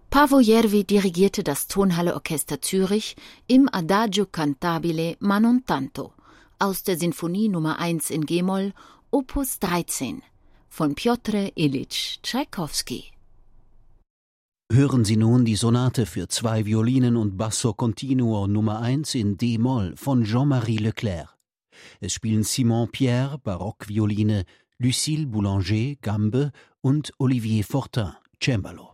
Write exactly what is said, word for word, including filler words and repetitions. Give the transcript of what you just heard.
Paavo Järvi dirigierte das Tonhalle Orchester Zürich im Adagio cantabile Ma non tanto aus der Sinfonie Nummer eins in G-Moll, Opus dreizehn von Pjotr Ilyitsch Tschaikowski. Hören Sie nun die Sonate für zwei Violinen und Basso Continuo Nummer eins in D-Moll von Jean-Marie Leclerc. Es spielen Simon Pierre, Barockvioline, Lucille Boulanger, Gambe und Olivier Fortin, Cembalo.